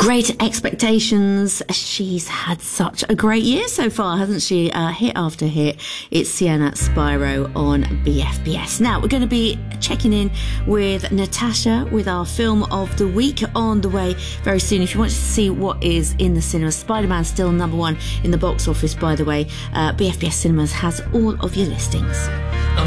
Great Expectations. She's had such a great year so far, hasn't she? Hit after hit. It's Sienna Spyro on BFBS. Now, we're going to be checking in with Natasha with our film of the week on the way very soon. If you want to see what is in the cinema, Spider-Man still number one in the box office, by the way. BFBS Cinemas has all of your listings.